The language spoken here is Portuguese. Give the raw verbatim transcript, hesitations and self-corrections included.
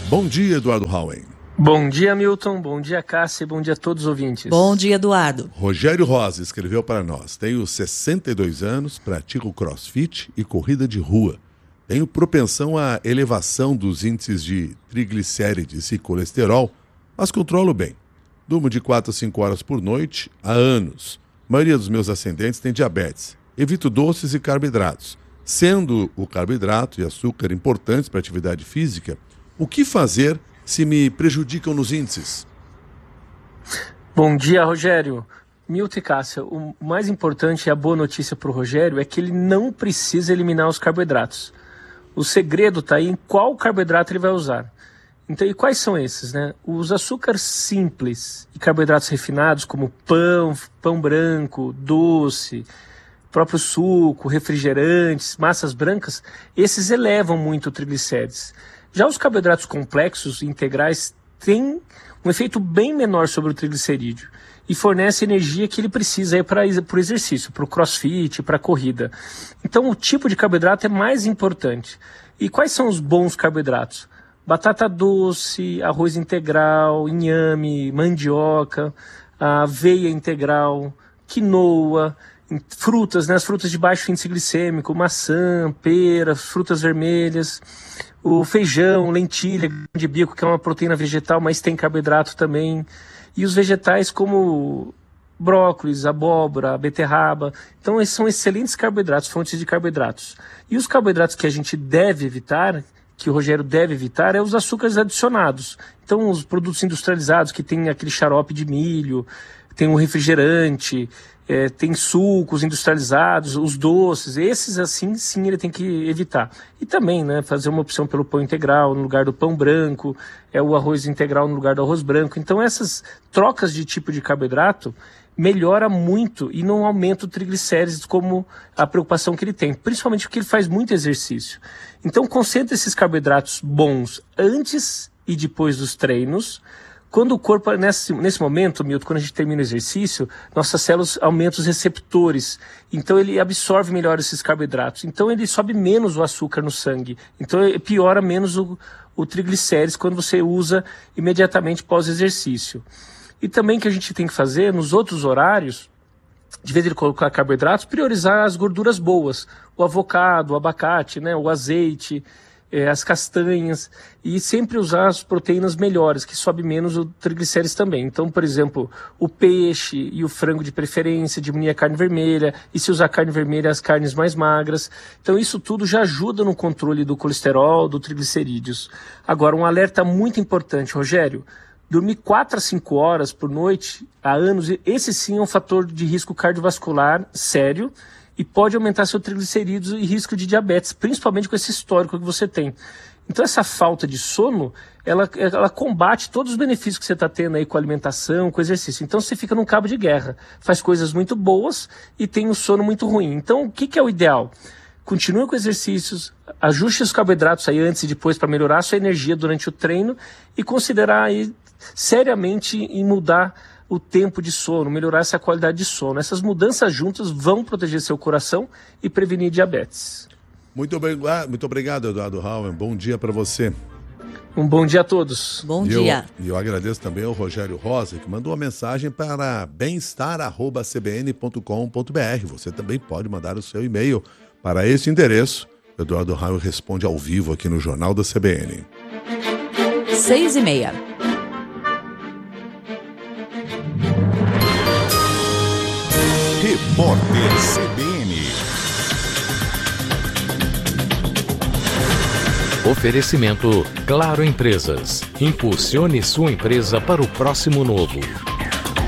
Bom dia, Eduardo Hauen. Bom dia, Milton. Bom dia, Cássia. Bom dia a todos os ouvintes. Bom dia, Eduardo. Rogério Rosa escreveu para nós. Tenho sessenta e dois anos, pratico crossfit e corrida de rua. Tenho propensão à elevação dos índices de triglicérides e colesterol, mas controlo bem. Durmo de quatro a cinco horas por noite há anos. A maioria dos meus ascendentes tem diabetes. Evito doces e carboidratos. Sendo o carboidrato e açúcar importantes para a atividade física, o que fazer se me prejudicam nos índices? Bom dia, Rogério. Milton e Cássia, o mais importante e a boa notícia para o Rogério é que ele não precisa eliminar os carboidratos. O segredo está aí em qual carboidrato ele vai usar. Então, e quais são esses, né? Os açúcares simples e carboidratos refinados, como pão, pão branco, doce, próprio suco, refrigerantes, massas brancas, esses elevam muito o triglicérides. Já os carboidratos complexos e integrais têm um efeito bem menor sobre o triglicerídeo e fornece a energia que ele precisa para o exercício, para o crossfit, para a corrida. Então o tipo de carboidrato é mais importante. E quais são os bons carboidratos? Batata doce, arroz integral, inhame, mandioca, aveia integral, quinoa, frutas, né, as frutas de baixo índice glicêmico, maçã, pera, frutas vermelhas, o feijão, lentilha, grão de bico, que é uma proteína vegetal, mas tem carboidrato também, e os vegetais como brócolis, abóbora, beterraba. Então esses são excelentes carboidratos, fontes de carboidratos. E os carboidratos que a gente deve evitar, que o Rogério deve evitar, é os açúcares adicionados. Então os produtos industrializados, que tem aquele xarope de milho, tem um refrigerante, é, tem sucos industrializados, os doces, esses assim sim ele tem que evitar. E também, né, fazer uma opção pelo pão integral no lugar do pão branco, é o arroz integral no lugar do arroz branco. Então essas trocas de tipo de carboidrato melhora muito e não aumenta o triglicérides como a preocupação que ele tem, principalmente porque ele faz muito exercício. Então concentre esses carboidratos bons antes e depois dos treinos. Quando o corpo, nesse, nesse momento, Milton, quando a gente termina o exercício, nossas células aumentam os receptores, então ele absorve melhor esses carboidratos, então ele sobe menos o açúcar no sangue, então piora menos o, o triglicérides quando você usa imediatamente pós-exercício. E também que a gente tem que fazer, nos outros horários, de vez em colocar carboidratos, priorizar as gorduras boas, o avocado, o abacate, né, o azeite, É, as castanhas, e sempre usar as proteínas melhores, que sobe menos o triglicérides também. Então, por exemplo, o peixe e o frango de preferência, diminuir a carne vermelha, e se usar carne vermelha, as carnes mais magras. Então isso tudo já ajuda no controle do colesterol, do triglicerídeos. Agora, um alerta muito importante, Rogério: dormir quatro a cinco horas por noite há anos, esse sim é um fator de risco cardiovascular sério, e pode aumentar seu triglicerídeos e risco de diabetes, principalmente com esse histórico que você tem. Então essa falta de sono, ela, ela combate todos os benefícios que você está tendo aí com a alimentação, com o exercício. Então você fica num cabo de guerra, faz coisas muito boas e tem um sono muito ruim. Então o que, que é o ideal? Continue com exercícios, ajuste os carboidratos aí antes e depois para melhorar a sua energia durante o treino e considerar aí seriamente em mudar o tempo de sono, melhorar essa qualidade de sono. Essas mudanças juntas vão proteger seu coração e prevenir diabetes. Muito, obrigado, muito obrigado, Eduardo Hauen. Bom dia para você. Um bom dia a todos. Bom e dia. Eu, e eu agradeço também ao Rogério Rosa, que mandou uma mensagem para bem-estar arroba c b n ponto com ponto b r. Você também pode mandar o seu e-mail para esse endereço. Eduardo Hauen responde ao vivo aqui no Jornal da C B N. Seis e meia. Repórter C B N. Oferecimento Claro Empresas. Impulsione sua empresa para o próximo novo.